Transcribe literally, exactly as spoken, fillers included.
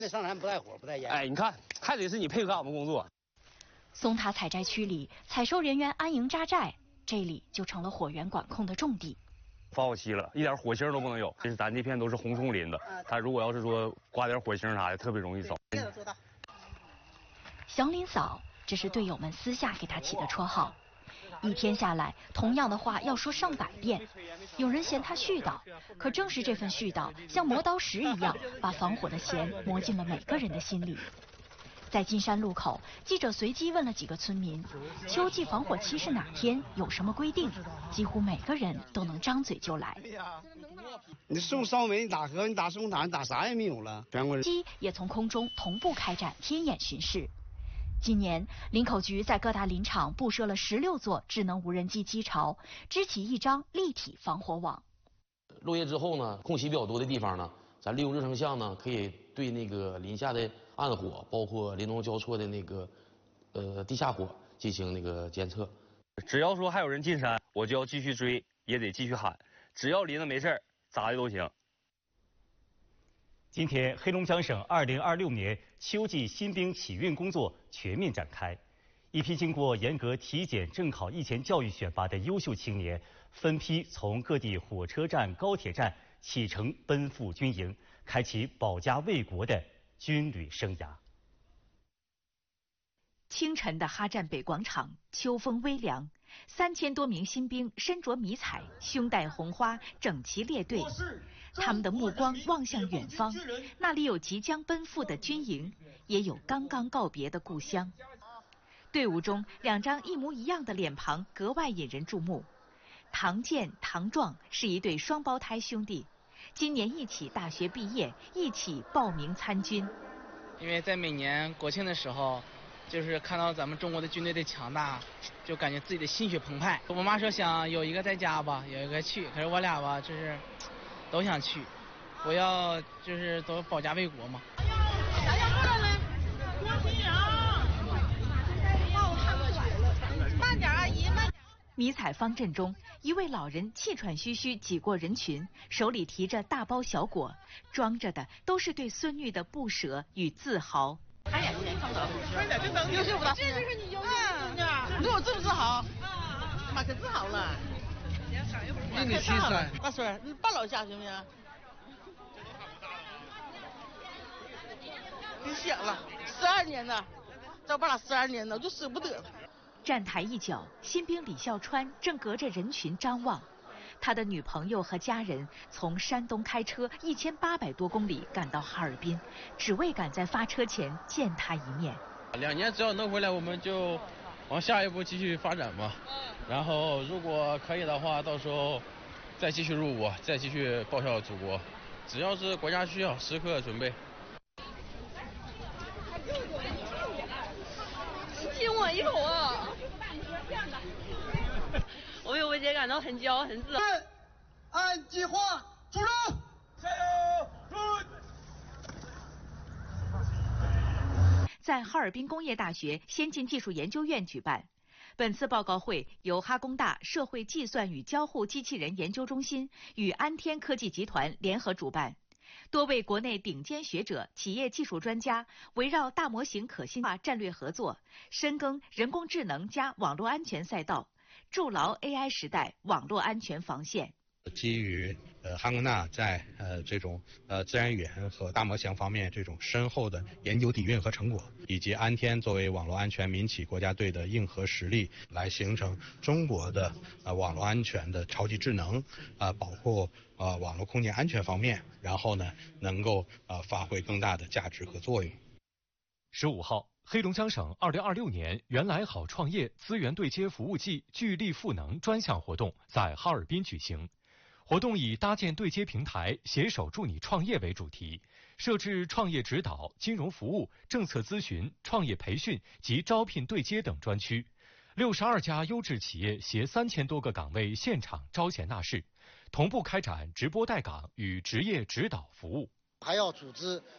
这上山不带火，不带烟。 哎，你看，还得是你配合俺们工作。 松塔采摘区里，采收人员安营扎寨，这里就成了火源管控的重地。 发火期了，一点火星都不能有。这是咱这片都是红松林子，它如果要是说刮点火星啥的，特别容易着。 祥林嫂，这是队友们私下给她起的绰号。一天下来，同样的话要说上百遍。有人嫌她絮叨，可正是这份絮叨，像磨刀石一样，把防火的弦磨进了每个人的心里。在金山路口，记者随机问了几个村民，秋季防火期是哪天，有什么规定？几乎每个人都能张嘴就来。 你送烧煤，你打河，你打松塔，你打啥也没有了。全国人机也从空中同步开展天眼巡视。今年，林口局在各大林场布设了十六座智能无人机机巢，支起一张立体防火网。 落叶之后呢，空隙比较多的地方呢，咱利用热成像呢，可以对那个林下的暗火，包括林农交错的那个呃地下火进行那个监测。 只要说还有人进山，我就要继续追，也得继续喊。只要林子没事儿，咋的都行。 今天，黑龙江省二零二六年秋季新兵启运工作全面展开。一批经过严格体检、正考、役前教育选拔的优秀青年，分批从各地火车站、高铁站启程奔赴军营，开启保家卫国的军旅生涯。 清晨的哈站北广场，秋风微凉，三千多名新兵身着迷彩，胸戴红花，整齐列队。他们的目光望向远方，那里有即将奔赴的军营，也有刚刚告别的故乡。队伍中两张一模一样的脸庞格外引人注目。唐健、唐壮是一对双胞胎兄弟，今年一起大学毕业，一起报名参军。 因为在每年国庆的时候，就是看到咱们中国的军队的强大，就感觉自己的心血澎湃。我妈说想有一个在家吧，有一个去，可是我俩吧，就是都想去，我要就是都保家卫国嘛。 大家过来了，国旗啊！慢点，阿姨，慢点。 迷彩方阵中，一位老人气喘吁吁挤过人群，手里提着大包小果，装着的都是对孙女的不舍与自豪。 哎呀，有点放倒，快点，就等优秀不的，这就是你优秀的孙女。你说我自不自豪？妈可自豪了。 给你七岁， 大孙儿，你抱老下行不行？别想了，十二年呢，找爸俩十二年呢，我就舍不得。 站台一角，新兵李孝川正隔着人群张望。他的女朋友和家人从山东开车一千八百多公里赶到哈尔滨，只为赶在发车前见他一面。 两年只要能回来，我们就往下一步继续发展嘛。然后如果可以的话，到时候再继续入伍，再继续报效祖国。只要是国家需要，时刻准备。 亲我一口啊！我为我姐感到很骄傲，很自豪。 按计划出征，加油！ 在哈尔滨工业大学先进技术研究院举办。本次报告会由哈工大社会计算与交互机器人研究中心与安天科技集团联合主办。多位国内顶尖学者、企业技术专家围绕大模型可信化战略合作，深耕人工智能加网络安全赛道，筑牢 A I 时代网络安全防线。 基于呃哈工大在呃这种呃自然语言和大模型方面这种深厚的研究底蕴和成果，以及安天作为网络安全民企国家队的硬核实力，来形成中国的呃网络安全的超级智能啊、呃，保护呃网络空间安全方面，然后呢能够呃发挥更大的价值和作用。 十五号，黑龙江省二零二六年原来好创业资源对接服务季聚力赋能专项活动在哈尔滨举行。活动以搭建对接平台，携手助你创业为主题，设置创业指导、金融服务、政策咨询、创业培训及招聘对接等专区。六十二家优质企业携三千多个岗位现场招贤纳士，同步开展直播带岗与职业指导服务。 还要组织